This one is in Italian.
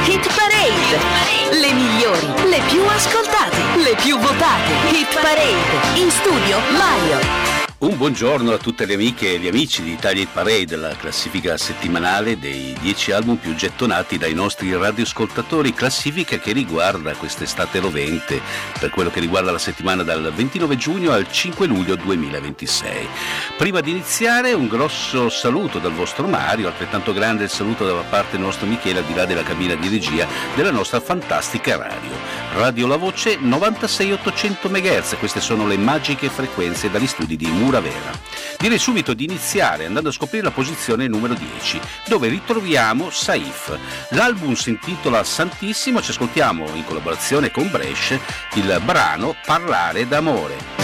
Hit Parade, le migliori, le più ascoltate, le più votate. Hit Parade, in studio Mario. Un buongiorno a tutte le amiche e gli amici di Italia Hit Parade, la classifica settimanale dei 10 album più gettonati dai nostri radioascoltatori, classifica che riguarda quest'estate rovente, per quello che riguarda la settimana dal 29 giugno al 5 luglio 2026. Prima di iniziare un grosso saluto dal vostro Mario, altrettanto grande il saluto da parte del nostro Michele al di là della cabina di regia della nostra fantastica radio. Radio La Voce 96.800 MHz, queste sono le magiche frequenze dagli studi di Muravera. Direi subito di iniziare andando a scoprire la posizione numero 10, dove ritroviamo Saif. L'album si intitola Santissimo, ci ascoltiamo in collaborazione con Brescia il brano Parlare d'amore.